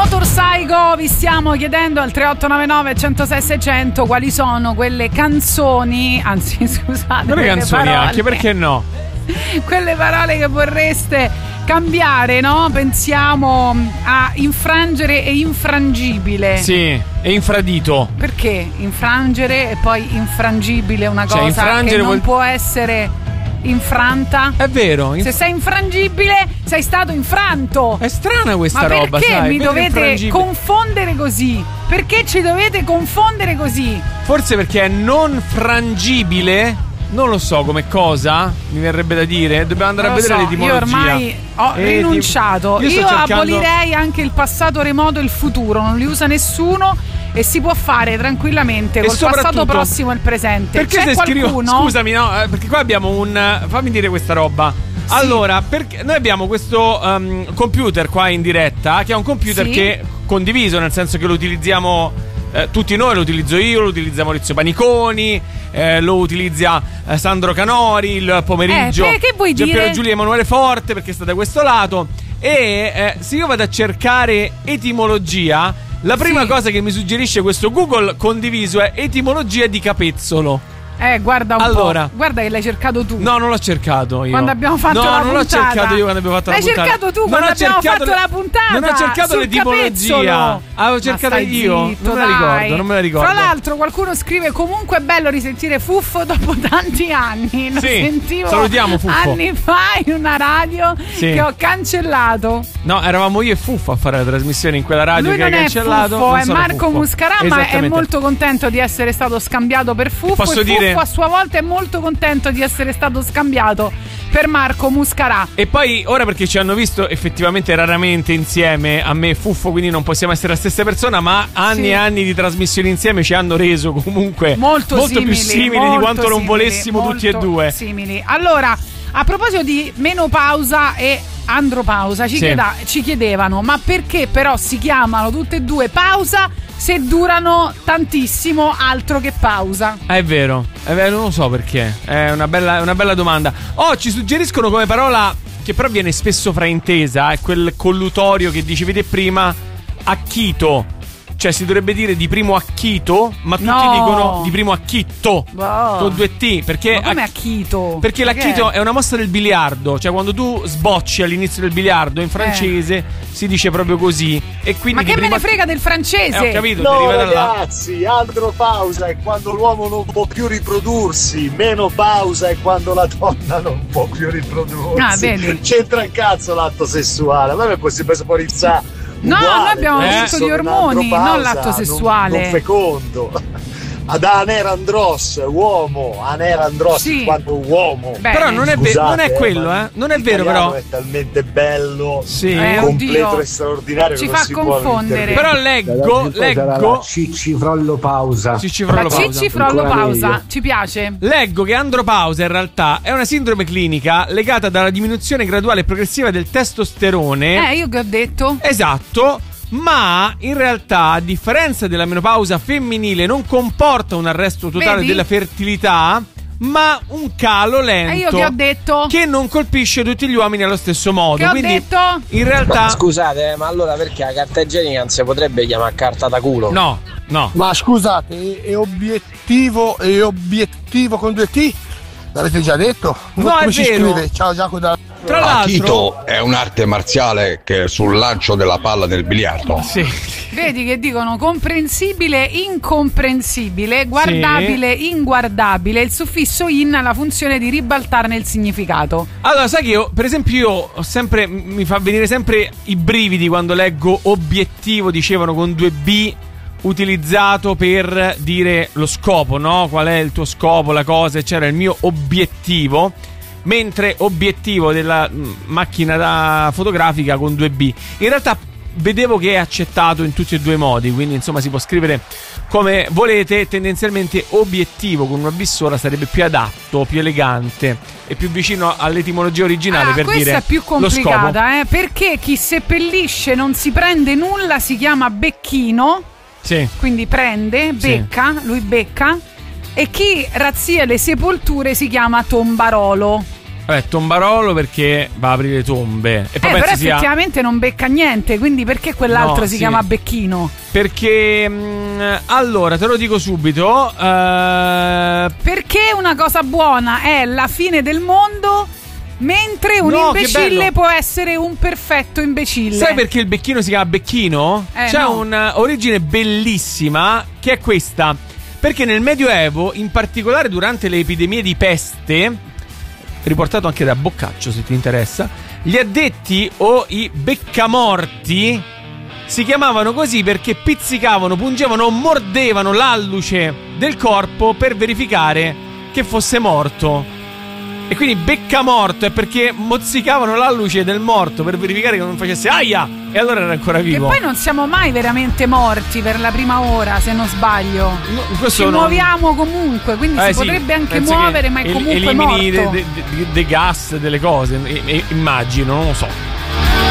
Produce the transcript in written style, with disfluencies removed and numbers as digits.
Motorpsycho, vi stiamo chiedendo al 3899 106 600 quali sono quelle canzoni, anzi scusate, non le canzoni parole, anche perché no? Quelle parole che vorreste cambiare, no? Pensiamo a infrangere e infrangibile. Sì, e infradito. Perché infrangere e poi infrangibile è una cosa che non può essere infranta? È vero. Se sei infrangibile, sei stato infranto. È strana questa roba, perché sai? Mi dovete confondere così? Perché ci dovete confondere così? Forse perché è non frangibile. Non lo so come cosa, mi verrebbe da dire. Dobbiamo andare a vedere l'etimologia. Io ormai ho rinunciato. Io abolirei anche il passato remoto e il futuro. Non li usa nessuno e si può fare tranquillamente col passato prossimo e il presente. Perché se scrivo? Scusami, no, perché qua abbiamo un... Fammi dire questa roba. Sì. Allora, perché noi abbiamo questo computer qua in diretta, che è un computer che condiviso, nel senso che lo utilizziamo... tutti noi, lo utilizzo io, lo utilizza Maurizio Paniconi, lo utilizza Sandro Canori il pomeriggio, che vuoi dire? Giulia Emanuele Forte, perché sta da questo lato. E se io vado a cercare etimologia, la prima cosa che mi suggerisce questo Google condiviso è etimologia di capezzolo. Guarda un po'. Guarda che l'hai cercato tu. No, non l'ho cercato io. Quando abbiamo fatto la puntata. No, non l'ho cercato io quando abbiamo fatto la puntata. L'hai cercato tu quando abbiamo fatto la puntata. Non ho cercato l'etimologia. Avevo cercato io. Zitto, non me la ricordo. Tra l'altro qualcuno scrive: comunque è bello risentire Fuffo dopo tanti anni. Lo sentivo. Salutiamo Fuffo. Anni fa in una radio che ho cancellato. No, eravamo io e Fuffo a fare la trasmissione in quella radio. Lui che hai cancellato. Fuffo, è Marco Muscarà, è molto contento di essere stato scambiato per Fuffo. Posso dire... Fuffo a sua volta è molto contento di essere stato scambiato per Marco Muscarà. E poi ora, perché ci hanno visto effettivamente raramente insieme, a me e Fuffo, quindi non possiamo essere la stessa persona, ma anni e anni di trasmissioni insieme ci hanno reso comunque molto più simili di quanto non volessimo tutti e due. Simili. Allora, a proposito di menopausa e andropausa, ci chiedevano: ma perché però si chiamano tutte e due pausa se durano tantissimo, altro che pausa? È vero, non lo so perché. È una bella domanda. Ci suggeriscono come parola che però viene spesso fraintesa, è quel collutorio che dicevi te prima, acchito. Cioè si dovrebbe dire di primo acchito, ma tutti dicono di primo acchitto con 2 T. Perché ma come acchito? Perché l'acchito è una mossa del biliardo. Cioè quando tu sbocci all'inizio del biliardo in francese si dice proprio così. E quindi ma che me ne frega del francese? Ho capito, no deriva da là. Ragazzi, andropausa è quando l'uomo non può più riprodursi, menopausa è quando la donna non può più riprodursi. Vedi. C'entra il cazzo l'atto sessuale. Ma noi possiamo sporizzare. No, noi abbiamo detto di ormoni, non l'atto sessuale. Non fecondo. Ad anerandros, uomo, anerandros quando uomo. Bene. Però non è, non è quello, non è vero però. È talmente bello, completo e straordinario ci che fa si confondere. Però leggo Ciccifrollo pausa. Ciccifrollo pausa, ci piace. Leggo che andropausa in realtà è una sindrome clinica legata dalla diminuzione graduale e progressiva del testosterone. Io che ho detto? Esatto. Ma in realtà, a differenza della menopausa femminile, non comporta un arresto totale della fertilità, ma un calo lento. Io che ho detto? Che non colpisce tutti gli uomini allo stesso modo. Che quindi, ho detto? In realtà. Ma scusate, ma allora perché la carta igienica non si potrebbe chiamare carta da culo? No. Ma scusate, è obiettivo con 2 T? L'avete già detto? No, come è si vero. scrive? Ciao Giacomo. Tra l'altro, Akito è un'arte marziale che è sul lancio della palla nel biliardo. Sì. Vedi che dicono comprensibile, incomprensibile, guardabile, inguardabile. Il suffisso in ha la funzione di ribaltarne il significato. Allora, sai che io, per esempio, mi fa venire sempre i brividi quando leggo obiettivo, dicevano con 2 B, utilizzato per dire lo scopo, no? Qual è il tuo scopo, la cosa, c'era il mio obiettivo. Mentre obiettivo della macchina fotografica con 2B. In realtà vedevo che è accettato in tutti e 2 i modi, quindi insomma si può scrivere come volete. Tendenzialmente obiettivo con una B sola sarebbe più adatto, più elegante e più vicino all'etimologia originale, per dire questa è più complicata, perché chi seppellisce non si prende nulla si chiama becchino. Sì. Quindi prende, becca, lui becca. E chi razzia le sepolture si chiama tombarolo. Vabbè, tombarolo perché va a aprire tombe. E poi però effettivamente non becca niente, quindi perché quell'altro si chiama becchino? Perché allora te lo dico subito. Perché una cosa buona è la fine del mondo, mentre un imbecille può essere un perfetto imbecille. Sai perché il becchino si chiama becchino? C'è un'origine bellissima che è questa. Perché nel Medioevo, in particolare durante le epidemie di peste, riportato anche da Boccaccio se ti interessa, gli addetti o i beccamorti si chiamavano così perché pizzicavano, pungevano o mordevano l'alluce del corpo per verificare che fosse morto. E quindi beccamorto è perché mozzicavano l'alluce del morto per verificare che non facesse aia, e allora era ancora vivo. E poi non siamo mai veramente morti per la prima ora, se non sbaglio. Ci muoviamo comunque, quindi si potrebbe anche muovere, ma è comunque morto. Elimini dei gas, delle cose, immagino, non lo so.